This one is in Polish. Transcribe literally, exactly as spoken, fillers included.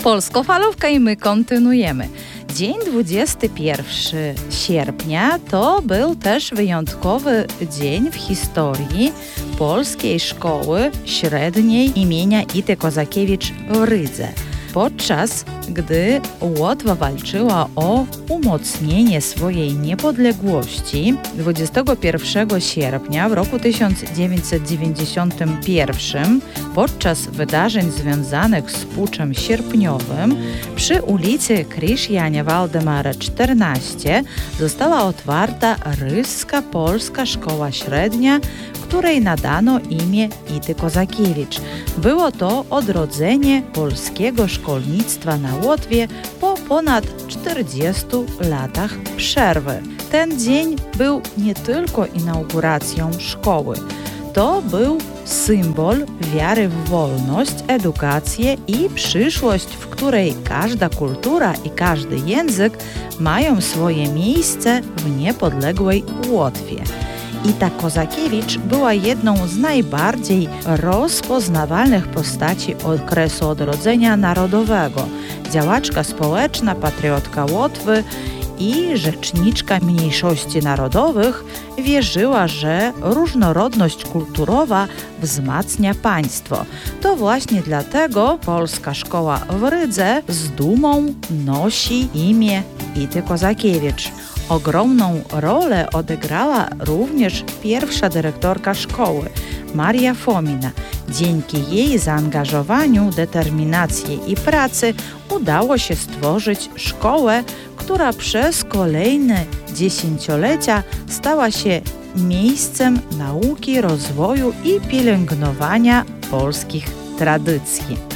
Polsko-falówka i my kontynuujemy. Dzień dwudziestego pierwszego sierpnia to był też wyjątkowy dzień w historii Polskiej Szkoły Średniej imienia Ity Kozakiewicz w Rydze. Podczas gdy Łotwa walczyła o umocnienie swojej niepodległości, dwudziestego pierwszego sierpnia w roku tysiąc dziewięćset dziewięćdziesiątym pierwszym podczas wydarzeń związanych z puczem sierpniowym przy ulicy Kryżania Waldemara czternaście została otwarta Ryska Polska Szkoła Średnia, której nadano imię Ity Kozakiewicz. Było to odrodzenie polskiego szkolnictwa na Łotwie po ponad czterdziestu latach przerwy. Ten dzień był nie tylko inauguracją szkoły. To był symbol wiary w wolność, edukację i przyszłość, w której każda kultura i każdy język mają swoje miejsce w niepodległej Łotwie. Ita Kozakiewicz była jedną z najbardziej rozpoznawalnych postaci okresu odrodzenia narodowego. Działaczka społeczna, patriotka Łotwy i rzeczniczka mniejszości narodowych wierzyła, że różnorodność kulturowa wzmacnia państwo. To właśnie dlatego Polska Szkoła w Rydze z dumą nosi imię Ity Kozakiewicz. Ogromną rolę odegrała również pierwsza dyrektorka szkoły, Maria Fomina. Dzięki jej zaangażowaniu, determinacji i pracy udało się stworzyć szkołę, która przez kolejne dziesięciolecia stała się miejscem nauki, rozwoju i pielęgnowania polskich tradycji.